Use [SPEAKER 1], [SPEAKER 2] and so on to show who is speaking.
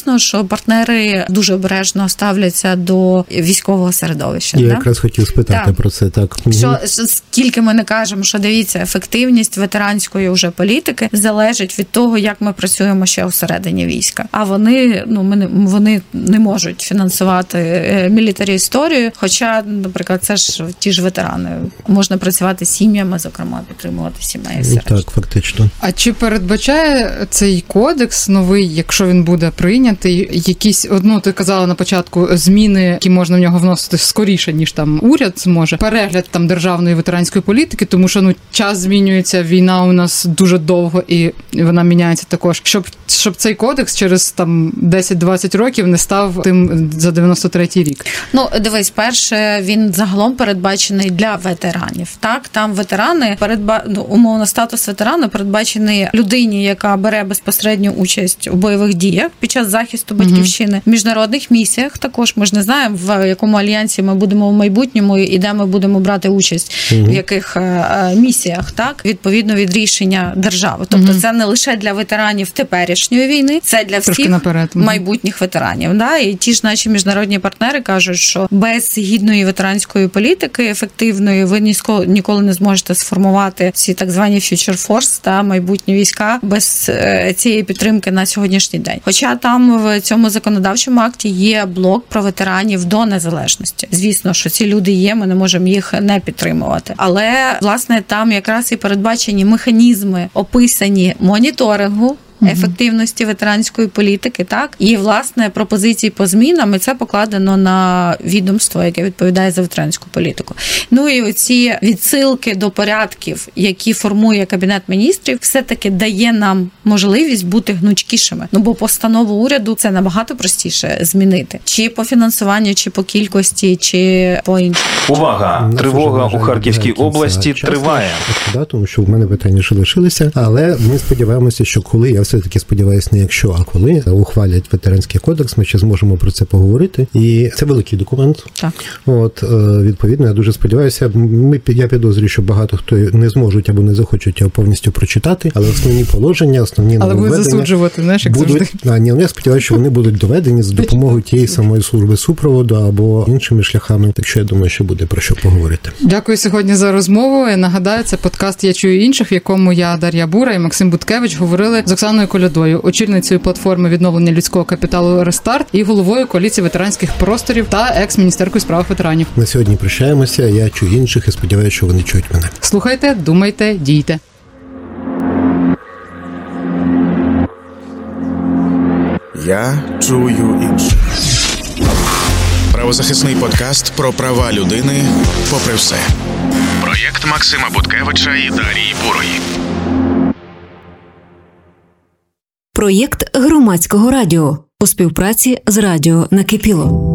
[SPEAKER 1] звісно, що партнери дуже обережно ставляться до військового середовища.
[SPEAKER 2] Я якраз хотів спитати про це, так.
[SPEAKER 1] Що скільки ми не кажемо, що дивіться, ефективність ветеранської вже політики залежить від того, як ми працюємо ще всередині війська. А вони не можуть фінансувати мілітарі історію, хоча, наприклад, це ж ті ж ветерани. Можна працювати з сім'ями, зокрема, підтримувати сімей.
[SPEAKER 2] Так, фактично.
[SPEAKER 3] А чи передбачає цей кодекс новий, якщо він буде прийнятий, якісь, ти казала на початку, зміни, які можна в нього вносити скоріше, ніж там уряд зможе, перегляд там державної ветеранської політики, тому що час змінюється, війна у нас дуже довго і вона міняється також. Щоб цей кодекс через там 10-20 років не став тим за 93-й рік.
[SPEAKER 1] Дивись, перше, він загалом передбачений для ветеранів. Так, там ветерани умовно статус ветерана передбачений людині, яка бере безпосередню участь у бойових діях під час захисту батьківщини, в міжнародних місіях. Також ми ж не знаємо, в якому альянсі ми будемо в майбутньому і де ми будемо брати участь, в яких місіях, так, відповідно від рішення держави. Тобто це не лише для ветеранів теперішньої війни, це для всіх майбутніх ветеранів. Да? І ті ж наші міжнародні партнери кажуть, що без гідної ветеранської політики ефективної ви ніколи не зможете сформувати ці так звані future force та майбутні війська без цієї підтримки на сьогоднішній день. Хоча там в цьому законодавчому акті є блок про ветеранів до незалежності. Звісно, що ці люди є, ми не можемо їх не підтримувати. Але, власне, там якраз і передбачені механізми, описані моніторингу ефективності ветеранської політики, так, і, власне, пропозиції по змінам, і це покладено на відомство, яке відповідає за ветеранську політику. І оці відсилки до порядків, які формує Кабінет міністрів, все-таки дає нам можливість бути гнучкішими. Бо постанову уряду це набагато простіше змінити. Чи по фінансуванню, чи по кількості, чи по іншому.
[SPEAKER 4] Увага! Тривога у Харківській області триває.
[SPEAKER 2] Тому що в мене питання ще лишилися, але ми сподіваємося, що коли, я все-таки сподіваюся, не якщо, а коли ухвалять ветеранський кодекс, ми ще зможемо про це поговорити. І це великий документ.
[SPEAKER 1] Так.
[SPEAKER 2] Відповідно, я дуже сподіваюся, я підозрюю, що багато хто не зможуть або не захочуть його повністю прочитати, але основні положення, основні нововведення...
[SPEAKER 3] Але будуть засуджувати, знаєш, як завжди.
[SPEAKER 2] Я сподіваюся, що вони будуть доведені за допомогою тієї самої служби супроводу або іншими шляхами. Так що я думаю, що буде про що поговорити.
[SPEAKER 3] Дякую сьогодні за розмову. Я нагадаю, це подкаст «Я чую інших», в якому я, Дар'я Бура і Максим Буткевич говорили з Оксаною Колядою, очільницею платформи відновлення людського капіталу «Рестарт» і головою коаліції ветеранських просторів та екс-міністеркою справ ветеранів. На
[SPEAKER 2] сьогодні прощаємося. Я чую інших і сподіваюся, що вони чують мене.
[SPEAKER 3] Слухайте, думайте, дійте.
[SPEAKER 5] Я чую інших. Правозахисний подкаст про права людини попри все. Проєкт Максима Буткевича і Дар'ї Бурої.
[SPEAKER 6] Проєкт Громадського радіо у співпраці з радіо «Накипіло».